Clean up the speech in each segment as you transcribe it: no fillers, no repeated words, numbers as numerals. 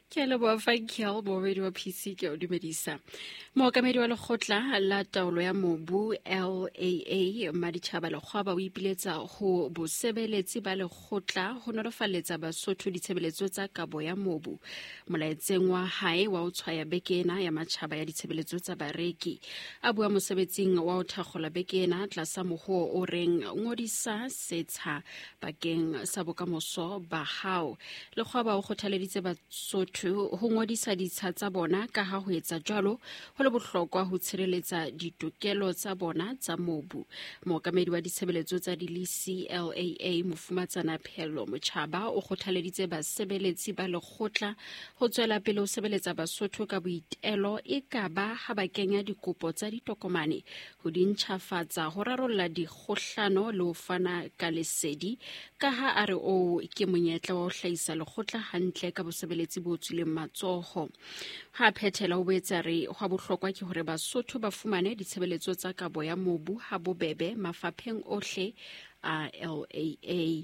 Ke leboa Fakiel moemedi wa PC ke o dumedisa. Mookamedi wa lekgotla la taolo ya mobu LAA Maditjhaba Lekgwaba o ipiletsa ho bosebeletsi ba lekgotla ho nolofaletsa Basotho ditshebeletso tsa kabo ya mobu. Molaetseng wa hae wa ho tshwaya bekena ya matjhaba ya ditshebeletso tsa bareki. A bua mosebetsing wa ho thakgola bekena tlasa mohuo o reng ngodisa setsha bakeng sa bokamoso ba hao. Lekgwaba o kgothaleditse Basotho ho ngodisa ditsha tsa bona ka ha ho etsa jwalo ho le bohlokwa ho tshireletsa ditokelo tsa bona tsa mobu. Mookamedi wa ditshebeletso tsa dilisi LAA Mofumatsana Phelo Motjhaba o kgothaleditse basebeletsi ba lekgotla ho tswela pele ho sebeletsa Basotho ka boitelo e ka ba ha ba kenya dikopo tsa ditokomane ho di ntjhafatsa ho rarolla dikgohlano le ho fana ka lesedi ka ha a re o ke monyetla wa ho hlahisa lekgotla hantle ka bosebeletsi bo tswileng matsoho. Ha phethela ho boetsa re ho bohlokwa ke hore Basotho ba fumane ditshebeletso tsa kabo ya mobu ha bobebe mafapheng ohle a LAA.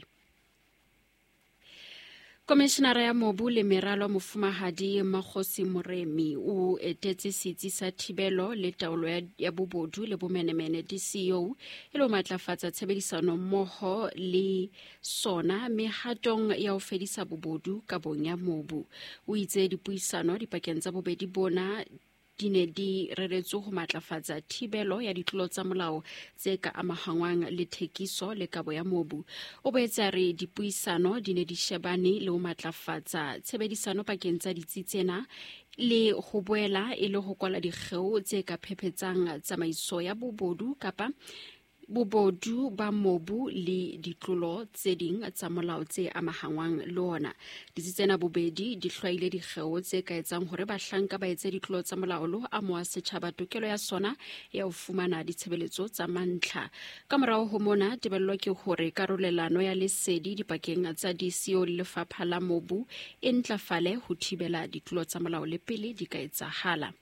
Komishenara ya mobu le meralo Mofumahadi Makgosi Moremi o etetse setsi sa thibelo le taolo ya bobodu le bomenemene DCO e le ho matlafatsa tshebedisano mmoho le sona mehatong ya ho fedisa bobodu kabong ya mobu. O itse dipuisano dipakeng tsa bobedi bona di ne di reretswe ho matlafatsa thibelo ya ditlolo tsa molao tse ka amahangwang le thekiso le kabo ya mobu. O boetse re dipuisano di ne di shebane le ho matlafatsa tshebedisano pakeng tsa ditsi tsena le ho boela e le ho kwala dikgeo tse ka phepetsang tsamaiso ya bobodu kapa bobodu ba mobu le ditlolo tse ding tsa molao tse amahangwang le ona. Ditsi tsena bobedi di hlwaile dikgeo tse ka etsang hore bahlanka ba etse ditlolo tsa molao le ho amoha setjhaba tokelo ya sona ya ho fumana ditshebeletso tsa mantlha. Ka morao ho mona tebello ke hore karolelano ya lesedi dipakeng tsa DCO le Lefapha la Mobu e ntlafale ho thibela ditlolo tsa molao le pele di ka etsahala.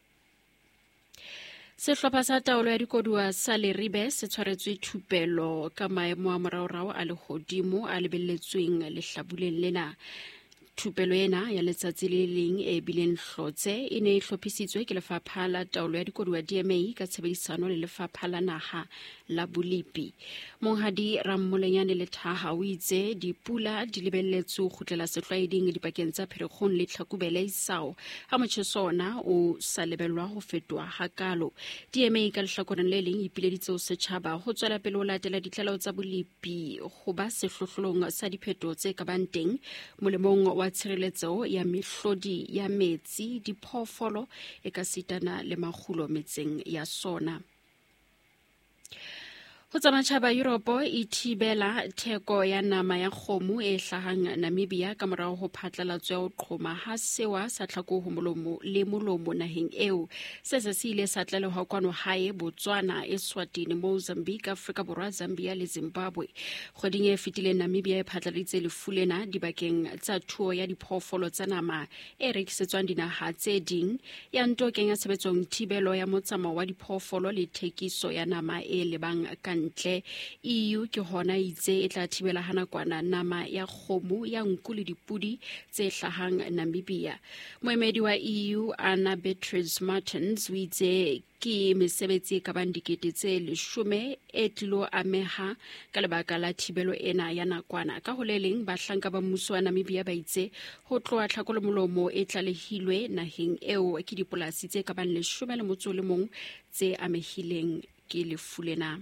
Sehlopha sa taolo ya dikoduwa sa Leribe se tshwaretswe thupelo ka maemo a moraorao a lehodimo a lebelletsweng lehlabuleng lena. Thupelo ena ya letsatsi le leng e bileng hlotse e ne e hlophisitswe ke Lefapha la Taolo ya Dikoduwa DMA ka tshebedisano le Lefapha la Naha la Bolipi. Monghadi Rammolenyane Lethaha o itse dipula di lebelletswe ho kgutlela sehlwaeding dipakeng tsa Pherekgong le Tlhakubele Isao ha motjheso ona o sa lebellwa ho fetoha hakalo. DMA ka lehlakoreng le leng ipileditse ho setjhaba ho tswela pele ho latela ditlaleho tsa Bolipi ho ba sehlohlolong sa diphetho tse ka bang teng molemong wa tshireletso ya mehlodi ya metsi diphoofolo e ka sitana le makgulo metseng ya sona. Ho tsa matjhaba Europe e thibela theko ya nama ya kgomo e hlahang Namibia ka morao ho phatlalatswa ho qhoma ha sewa sa tlhako ho molomo le molomo naheng eo. Se ile sa tlalehwa kwano hae Botswana, Eswatini, Mozambique, Afrika Borwa, Zambia le Zimbabwe. Kgweding e fetileng Namibia e phatlaladitse lefu lena dibakeng tsa thuo ya diphoofolo tsa nama e rekisetswang dinaha tse ding ya nto kenya tshebetsong thibelo ya motsamao wa diphoofolo le thekiso ya nama e lebang ka ntle. EU ke hona itse e tla thibela hanakwana nama ya kgomo ya nku le dipudi tse hlahang Namibia. Moemedi wa EU Anna Beatrice Martins o itse ke mesebetsi ka bang dikete tse 10 e tlilo ameha ka lebaka la thibelo ena ya nakwana. Ka ho le leng bahlanka ba mmuso wa Namibia ba itse ho tloha tlhakolomolomo e tlalehilwe naheng eo ke dipolasi tse ka bang 11 tse amehileng ke lefu lena.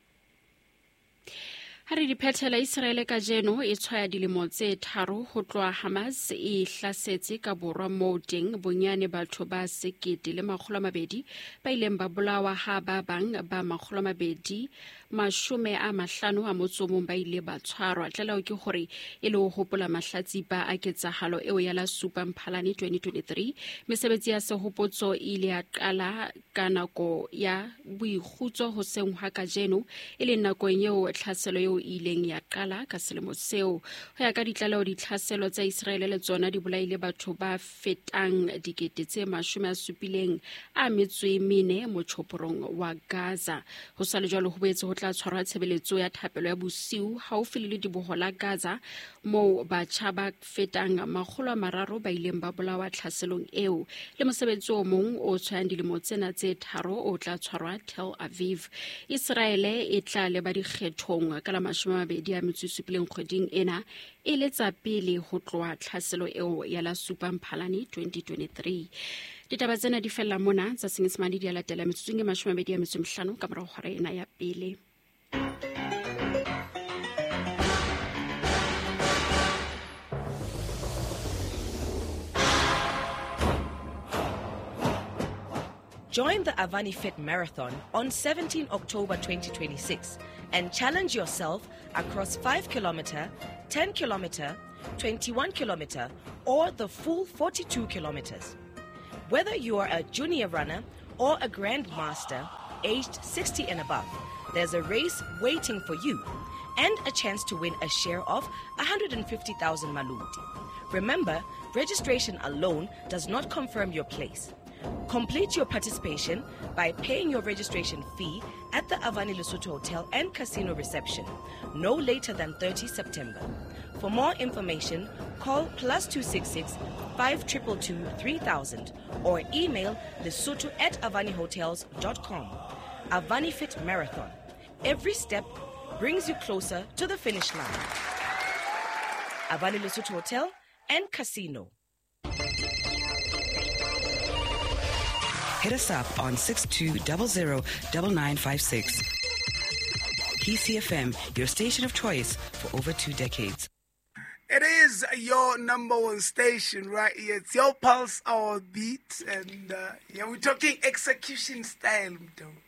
Ha re di phethela Israel ka jeno e tshwaya dilemo tse 3 ho tloha Hamas e hlasetse ka borwa moo teng bonyane batho ba 1,200 ba ileng ba bolawa ha ba bang ba 250 a motsomong ba ile ba tshwarwa. Tlelao ke hore e le ho hopola mahlatsipa a ketsahalo eo ya la supa Mphalane 2023. Mesebetsi ya sehopotso ile ya qala ka nako ya boikgutso hoseng ha kajeno e le nakong eo tlhaselo eo ileng ya qala ka selemo seo. Ho ya ka ditlaleho ditlhaselo tsa Israel le tsona di bolaile batho ba fetang 74,000 motjhoporong wa Gaza. Ho sa le jwalo ho boetse ho tla tshwarwa tshebeletso ya thapelo ya bosiu haufi le diboho la Gaza moo batjha ba fetang 300 ba ileng ba bolawa tlhaselong eo le mosebetsi o mong o tshwayang dilemo tsena tse tharo o tla tshwarwa Tel Aviv. Israele e tla leba dikgethong ka la 27 kgweding ena e le tsa pele ho tloha tlhaselo eo ya la 7 Mphalane 2023. Ditaba tsena di fella mona tsa Senyesemane di latela metsotsong e 25 ka morao hora ena ya pele. Join the Avani Fit Marathon on 17 October 2026 and challenge yourself across 5 kilometer, 10 kilometer, 21 kilometer, or the full 42 kilometers. Whether you are a junior runner or a grandmaster aged 60 and above, there's a race waiting for you and a chance to win a share of 150,000 Maluti. Remember, registration alone does not confirm your place. Complete your participation by paying your registration fee at the Avani Lesotho Hotel and Casino reception no later than 30 September. For more information, call +266 5222 3000 or email lesotho@avanihotels.com. Avani Fit Marathon. Every step brings you closer to the finish line. Avani Lesotho Hotel and Casino. Hit us up on 62009956. PCFM, your station of choice for over 2 decades. It is your number one station right here. It's your pulse, our beat. And we're talking execution style.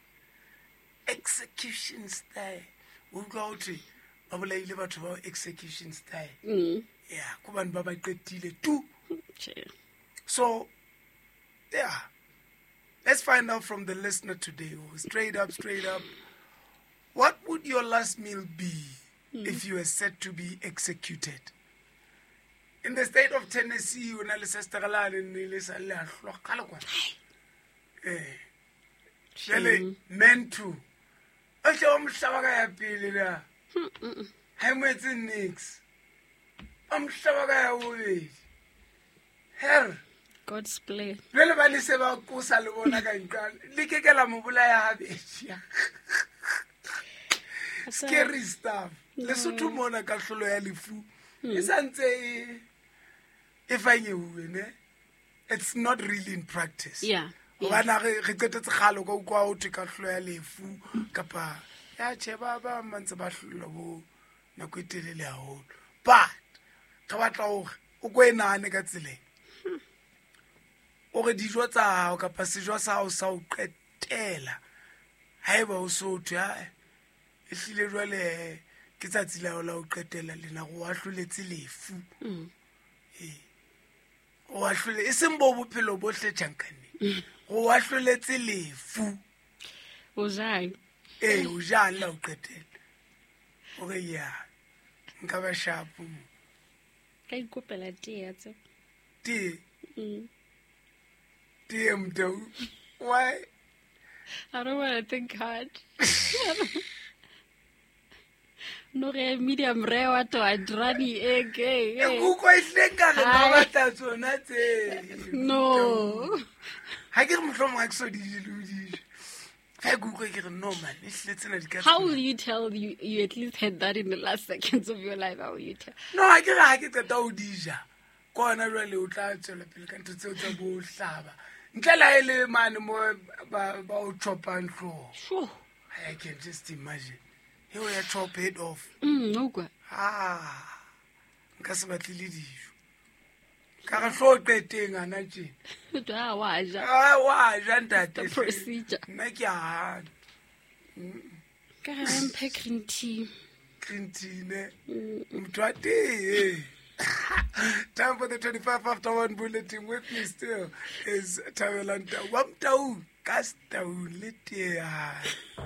Execution style. We'll go to execution style. Yeah, kuban baba qetile too. So, yeah. Let's find out from the listener today. Straight up. What would your last meal be if you were set to be executed? In the state of Tennessee, when I listen to men too. I'm God's play. Scary stuff. Lesotho mona ka hlolo ya lefu. It's not really in practice. Yeah. Gobana re qetetse khalo go kwa o tika hlolo ya lefu kapa ya cheba ba mantse ba hlolo bo na go itelele haholo. But ga batla o go enane ka tsele. O re dijo tsa hao kapa sejo sa hao sa o qetela. Haeba o so thwa e hlile jwale ke tsatsi la o qetela lena go wa hloletse lefu. O wa hlole e sembo bophelo bohle tjankane. Go wa hloletse lefu. O jang? O jang la o qetela. O re ya. Nka ba shapo. Ka ikopela tee tse. Tee. Why? I don't want to think hard. No, medium rare water, adrani egg. No. How will you tell you at least had that in the last seconds of your life? How will you tell? No, I get the Daudija. Kona really utlatsela pele ka ntse tsa bo hlaba ntlela ile mane mo ba o chopa ntlo. Sure. I can just imagine he will chop head off. No kwa. Nka se batlile dijo ka ga hlo qeteng ana tje wa ja ntate the procedure nna ke a ka green tea ne mtwate. Time for the 25 after 1 bulletin. With me still is Tawelanta Wamtau Castau Litia.